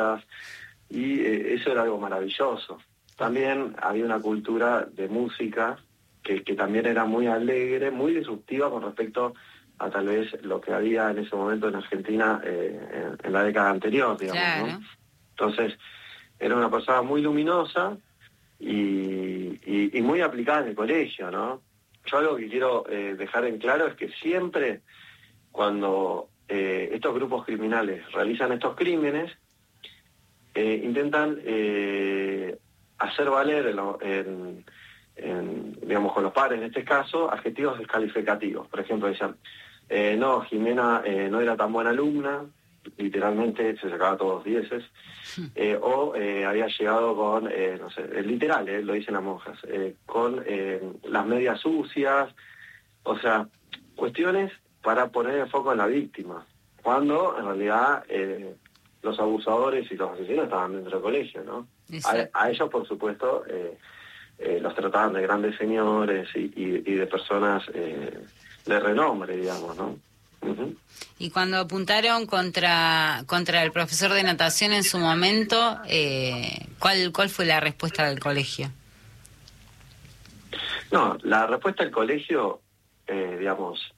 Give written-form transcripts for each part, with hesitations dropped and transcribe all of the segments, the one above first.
fiestas, y eso era algo maravilloso. También había una cultura de música que también era muy alegre, muy disruptiva con respecto a tal vez lo que había en ese momento en Argentina en la década anterior, digamos, Claro. ¿no? Entonces, era una persona muy luminosa y muy aplicada en el colegio, ¿no? Yo algo que quiero dejar en claro es que siempre cuando estos grupos criminales realizan estos crímenes, intentan hacer valer digamos, con los pares, en este caso, adjetivos descalificativos. Por ejemplo, decían, no, Jimena no era tan buena alumna, literalmente se sacaba todos 10, o había llegado con, no sé, literal, lo dicen las monjas, con las medias sucias, o sea, cuestiones para poner el foco en la víctima, cuando en realidad los abusadores y los asesinos estaban dentro del colegio, ¿no? A ellos, por supuesto, los trataban de grandes señores y de personas de renombre, digamos, ¿no? Uh-huh. Y cuando apuntaron contra el profesor de natación en su momento, ¿cuál fue la respuesta del colegio? No, la respuesta del colegio, digamos,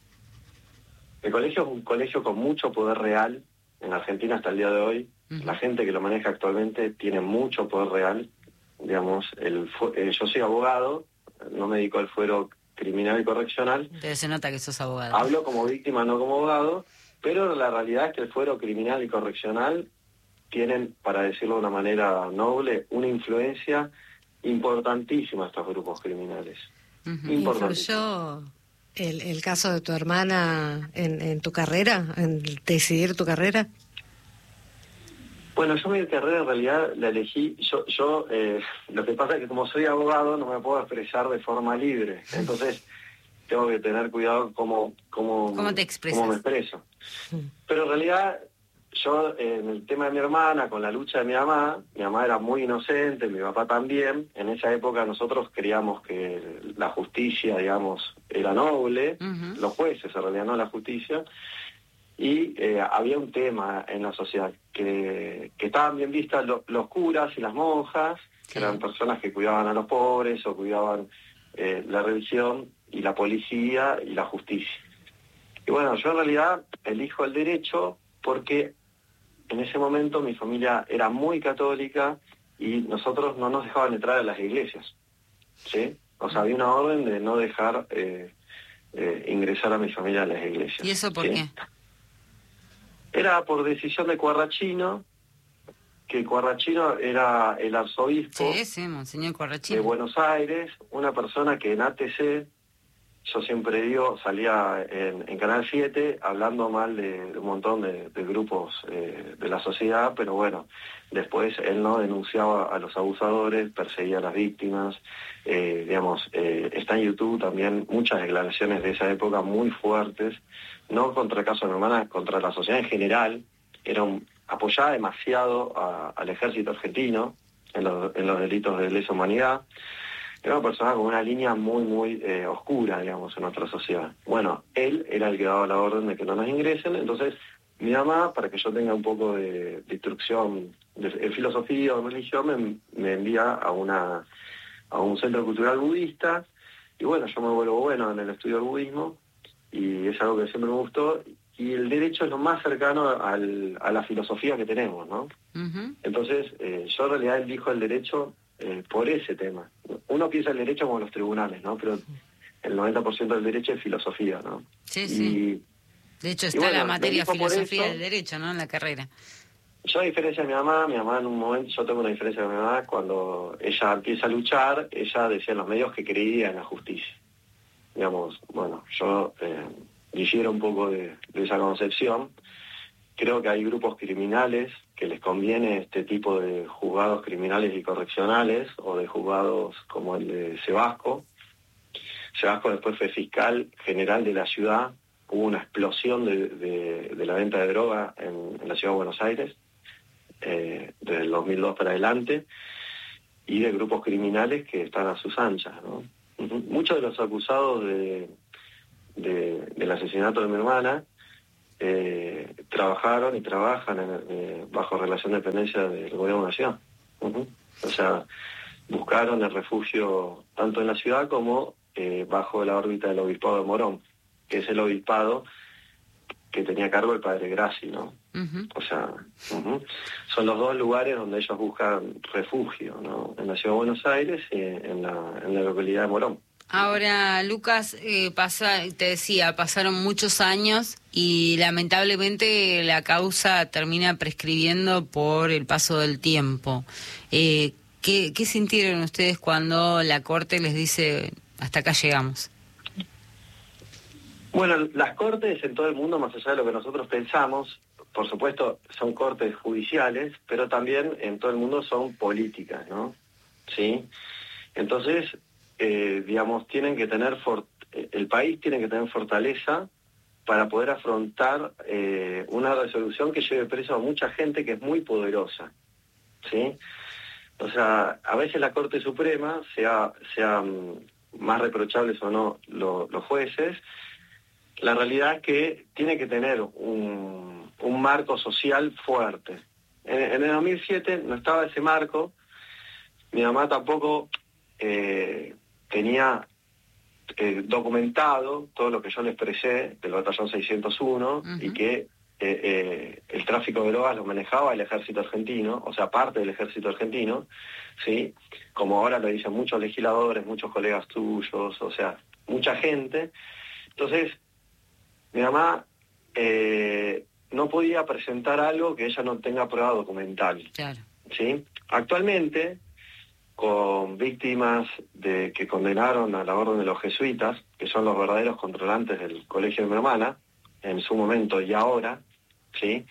el colegio es un colegio con mucho poder real en Argentina hasta el día de hoy. Uh-huh. La gente que lo maneja actualmente tiene mucho poder real. Digamos, yo soy abogado, no me dedico al fuero criminal y correccional. Pero se nota que sos abogado. Hablo como víctima, no como abogado, pero la realidad es que el fuero criminal y correccional tienen, para decirlo de una manera noble, una influencia importantísima a estos grupos criminales. Uh-huh. ¿Influyó el caso de tu hermana en tu carrera, en decidir tu carrera? Bueno, yo mi carrera en realidad la elegí, yo lo que pasa es que como soy abogado no me puedo expresar de forma libre, entonces tengo que tener cuidado cómo te expresas. Cómo me expreso. Pero en realidad yo en el tema de mi hermana, con la lucha de mi mamá era muy inocente, mi papá también. En esa época nosotros creíamos que la justicia, digamos, era noble, uh-huh. Los jueces en realidad, no la justicia. Y había un tema en la sociedad, que estaban bien vistas los curas y las monjas, que eran personas que cuidaban a los pobres o cuidaban la religión, y la policía y la justicia. Y bueno, yo en realidad elijo el derecho porque en ese momento mi familia era muy católica y nosotros no nos dejaban entrar a las iglesias, ¿sí? O sea, había una orden de no dejar ingresar a mi familia a las iglesias. ¿Y eso por qué? Era por decisión de Quarrachino, que Quarrachino era el arzobispo Monseñor Quarrachino de Buenos Aires, una persona que en ATC, yo siempre digo, salía en Canal 7 hablando mal de un montón de grupos de la sociedad, pero bueno, después él no denunciaba a los abusadores, perseguía a las víctimas, digamos, está en YouTube también muchas declaraciones de esa época muy fuertes, no contra el caso de mi hermana, contra la sociedad en general. Apoyaba demasiado al ejército argentino en los delitos de lesa humanidad. Era una persona con una línea muy oscura, digamos, en nuestra sociedad. Bueno, él era el que daba la orden de que no nos ingresen, entonces mi mamá, para que yo tenga un poco de instrucción en filosofía o religión, me envía a un centro cultural budista, y bueno, yo me vuelvo bueno en el estudio del budismo, y es algo que siempre me gustó, y el derecho es lo más cercano a la filosofía que tenemos, ¿no? Uh-huh. Entonces, yo en realidad elijo el derecho por ese tema. Uno piensa el derecho como los tribunales, ¿no? Pero el 90% del derecho es filosofía, ¿no? Sí. De hecho está la materia filosofía del derecho, ¿no? En la carrera. Yo, a diferencia de mi mamá en un momento, yo tengo una diferencia con mi mamá, cuando ella empieza a luchar, ella decía en los medios que creía en la justicia. Digamos, bueno, yo difiero un poco de esa concepción. Creo que hay grupos criminales que les conviene este tipo de juzgados criminales y correccionales, o de juzgados como el de Sebasco. Sebasco después fue fiscal general de la ciudad. Hubo una explosión de la venta de droga en la ciudad de Buenos Aires, desde el 2002 para adelante, y de grupos criminales que están a sus anchas, ¿no? Muchos de los acusados del asesinato de mi hermana trabajaron y trabajan bajo relación de dependencia del gobierno de la ciudad. O sea, buscaron el refugio tanto en la ciudad como bajo la órbita del obispado de Morón, que es el obispado que tenía a cargo el padre Grassi, ¿no? O sea, son los dos lugares donde ellos buscan refugio, ¿no? En la ciudad de Buenos Aires y en la localidad de Morón. Ahora, Lucas, te decía, pasaron muchos años y lamentablemente la causa termina prescribiendo por el paso del tiempo. ¿Qué sintieron ustedes cuando la Corte les dice, hasta acá llegamos? Bueno, las cortes en todo el mundo, más allá de lo que nosotros pensamos, por supuesto son cortes judiciales, pero también en todo el mundo son políticas, ¿no? ¿Sí? Entonces, digamos, el país tiene que tener fortaleza para poder afrontar una resolución que lleve preso a mucha gente que es muy poderosa, ¿sí? O sea, a veces la Corte Suprema, sean más reprochables o no los jueces, la realidad es que tiene que tener un marco social fuerte. En el 2007 no estaba ese marco, mi mamá tampoco tenía documentado todo lo que yo le expresé del batallón 601 y que el tráfico de drogas lo manejaba el ejército argentino, o sea, parte del ejército argentino, ¿sí? Como ahora lo dicen muchos legisladores, muchos colegas tuyos, o sea, mucha gente. Entonces, mi mamá no podía presentar algo que ella no tenga prueba documental. Claro. ¿Sí? Actualmente, con víctimas que condenaron a la orden de los jesuitas, que son los verdaderos controlantes del colegio de mi hermana, en su momento y ahora, ¿sí?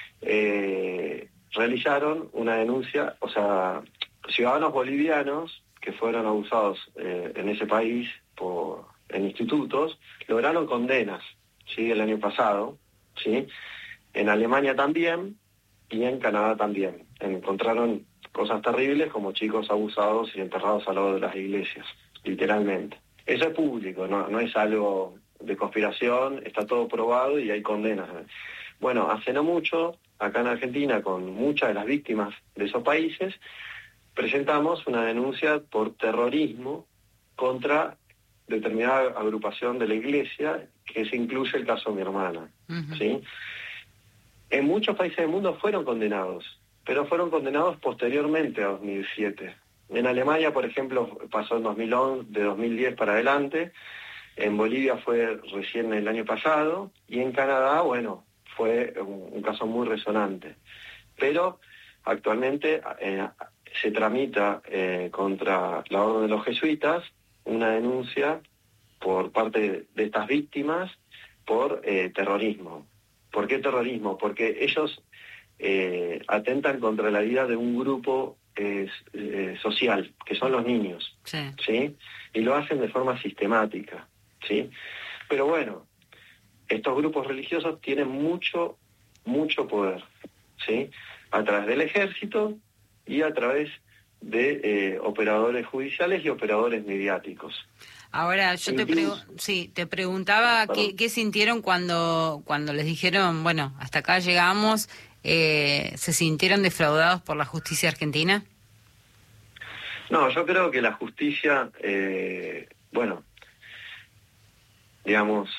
Realizaron una denuncia, o sea, ciudadanos bolivianos que fueron abusados en ese país en institutos, lograron condenas, ¿sí? El año pasado, ¿sí? En Alemania también y en Canadá también. Encontraron cosas terribles como chicos abusados y enterrados al lado de las iglesias, literalmente. Eso es público, no es algo de conspiración, está todo probado y hay condenas. Bueno, hace no mucho, acá en Argentina, con muchas de las víctimas de esos países, presentamos una denuncia por terrorismo contra determinada agrupación de la iglesia, que se incluye el caso de mi hermana. ¿Sí? En muchos países del mundo fueron condenados, pero fueron condenados posteriormente a 2007. En Alemania, por ejemplo, pasó en 2011, de 2010 para adelante. En Bolivia fue recién el año pasado. Y en Canadá, bueno, fue un caso muy resonante. Pero actualmente se tramita contra la orden de los jesuitas una denuncia por parte de estas víctimas por terrorismo. ¿Por qué terrorismo? Porque ellos atentan contra la vida de un grupo social, que son los niños, ¿sí? Y lo hacen de forma sistemática, ¿sí? Pero bueno, estos grupos religiosos tienen mucho poder, ¿sí? A través del ejército y a través de operadores judiciales y operadores mediáticos. Ahora, yo te preguntaba qué sintieron cuando les dijeron, bueno, hasta acá llegamos. ¿Se sintieron defraudados por la justicia argentina? No, yo creo que la justicia, bueno, digamos,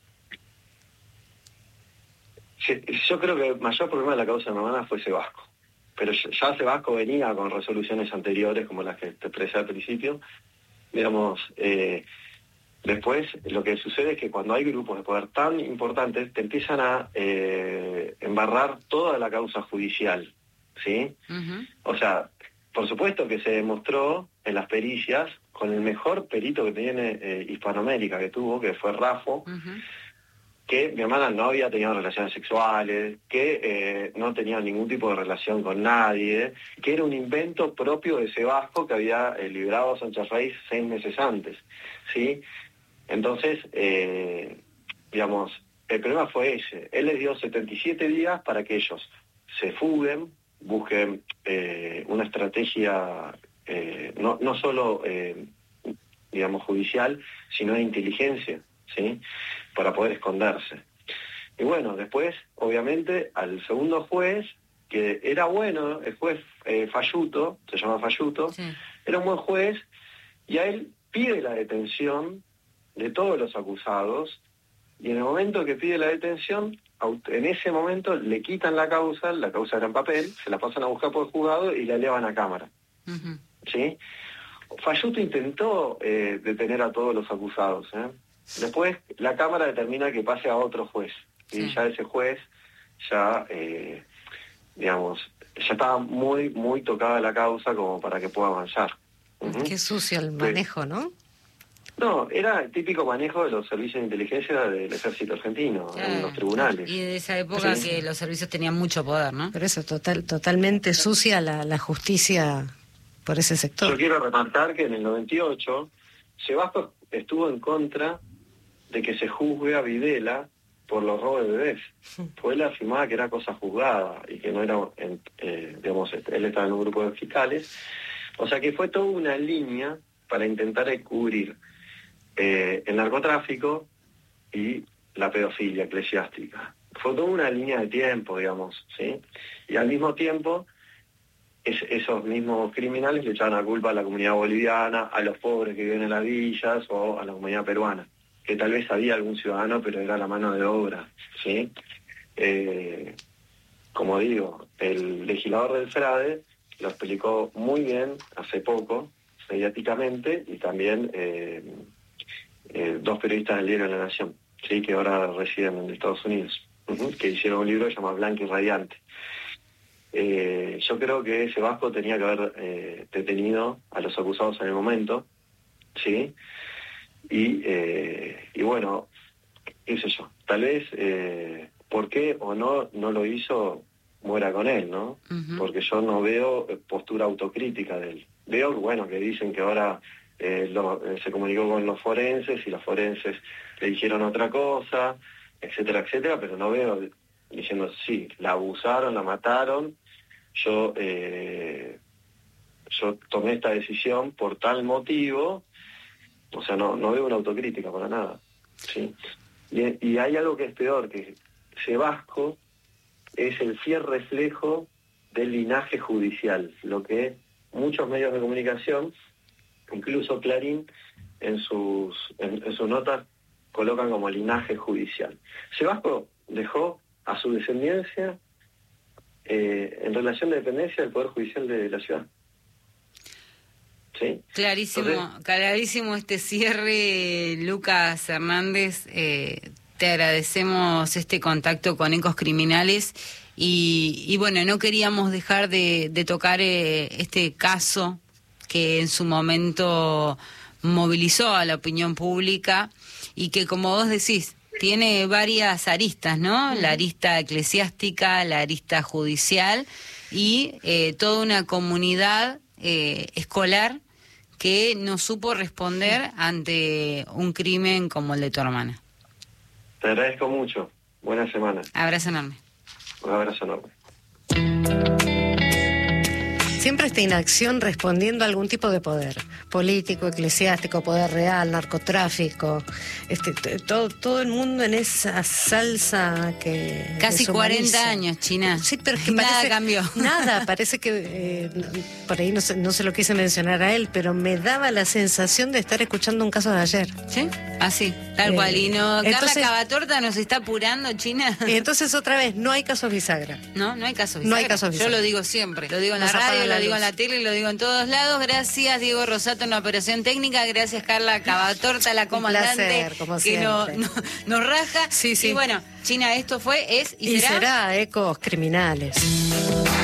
yo creo que el mayor problema de la causa de mi hermana fue Sebasco. Pero ya Sebasco venía con resoluciones anteriores, como las que te expresé al principio. Digamos, después lo que sucede es que cuando hay grupos de poder tan importantes, te empiezan a embarrar toda la causa judicial, ¿sí? O sea, por supuesto que se demostró en las pericias, con el mejor perito que tiene Hispanoamérica que tuvo, que fue Rafo, que mi hermana no había tenido relaciones sexuales, que no tenía ningún tipo de relación con nadie, que era un invento propio de Sebasco que había librado a Sánchez Reis 6 meses antes, ¿sí? Entonces, digamos, el problema fue ese. Él les dio 77 días para que ellos se fuguen, busquen una estrategia no solo, digamos, judicial, sino de inteligencia, ¿sí? Para poder esconderse. Y bueno, después, obviamente, al segundo juez, que era bueno, el juez Falluto, se llama Falluto, Sí. era un buen juez, y a él pide la detención de todos los acusados, y en el momento que pide la detención, en ese momento le quitan la causa era en papel, se la pasan a buscar por el juzgado y la elevan a cámara. Ujú. ¿Sí? Falluto intentó detener a todos los acusados. Después la Cámara determina que pase a otro juez. Sí. Y ya ese juez, ya estaba muy, muy tocada la causa como para que pueda avanzar. Ujú. Qué sucio el manejo, ¿no? No, era el típico manejo de los servicios de inteligencia del ejército argentino, en los tribunales. Y de esa época Sí. que los servicios tenían mucho poder, ¿no? Pero eso, totalmente sucia la justicia por ese sector. Yo quiero remarcar que en el 98, Sebasco estuvo en contra de que se juzgue a Videla por los robos de bebés. Pues él afirmaba que era cosa juzgada y que no era, él estaba en un grupo de fiscales. O sea que fue toda una línea para intentar descubrir el narcotráfico y la pedofilia eclesiástica. Fue toda una línea de tiempo, digamos, ¿sí? Y al mismo tiempo, esos mismos criminales le echaban la culpa a la comunidad boliviana, a los pobres que viven en las villas o a la comunidad peruana, que tal vez había algún ciudadano, pero era la mano de obra, ¿sí? Como digo, el legislador del FRADE lo explicó muy bien hace poco, mediáticamente, y también dos periodistas del diario La Nación, ¿sí? Que ahora residen en Estados Unidos, que hicieron un libro que se llama Blanca y Radiante. Yo creo que Sebasco tenía que haber detenido a los acusados en el momento, ¿sí? Y bueno, qué sé yo, tal vez por qué o no lo hizo, muera con él, ¿no? Ujú. Porque yo no veo postura autocrítica de él. Veo, bueno, que dicen que ahora se comunicó con los forenses y los forenses le dijeron otra cosa, etcétera, etcétera, pero no veo diciendo, sí, la abusaron, la mataron, yo tomé esta decisión por tal motivo. O sea, no veo una autocrítica para nada, ¿sí? Y hay algo que es peor, que Sebasco es el fiel reflejo del linaje judicial, lo que muchos medios de comunicación, incluso Clarín, en sus notas colocan como linaje judicial. Sebasco dejó a su descendencia en relación de dependencia del Poder Judicial de la ciudad. ¿Sí? Clarísimo, Entonces, clarísimo este cierre, Lucas Hernández. Te agradecemos este contacto con Ecos Criminales y bueno, no queríamos dejar de tocar este caso que en su momento movilizó a la opinión pública y que, como vos decís, tiene varias aristas, ¿no? La arista eclesiástica, la arista judicial y toda una comunidad escolar que no supo responder ante un crimen como el de tu hermana. te agradezco mucho. Buena semana. Abrazo enorme. Un abrazo enorme. Siempre esta inacción respondiendo a algún tipo de poder, político, eclesiástico, poder real, narcotráfico, todo el mundo en esa salsa que Casi deshumaniza. 40 años, China. Sí, pero es que nada parece, cambió. Nada, parece que por ahí no se lo quise mencionar a él, pero me daba la sensación de estar escuchando un caso de ayer. ¿Sí? Así, tal cual. Y no, entonces- Carla Cavatorta nos está apurando, China. Entonces otra vez, no hay casos bisagra. No hay caso No hay bisagra. casos Yo bisagra. lo digo siempre. Lo digo en la Nos apagan radio, la lo digo en luz. la tele, lo digo en todos lados. Gracias, Diego Rosato, en la operación técnica. Gracias, Carla Cavatorta, la comandante, placer, como que nos siempre. raja. Sí, sí. Y bueno, China, esto fue, es y Y será. será Ecos Criminales.